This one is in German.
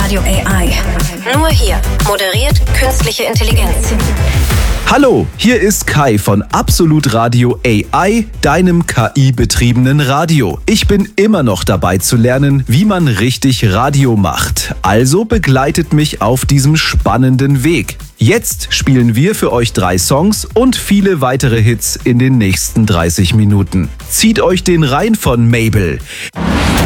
Radio AI. Nur hier moderiert künstliche Intelligenz. Hallo, hier ist Kai von Absolut Radio AI, deinem KI-betriebenen Radio. Ich bin immer noch dabei zu lernen, wie man richtig Radio macht. Also begleitet mich auf diesem spannenden Weg. Jetzt spielen wir für euch 3 Songs und viele weitere Hits in den nächsten 30 Minuten. Zieht euch den rein von Mabel.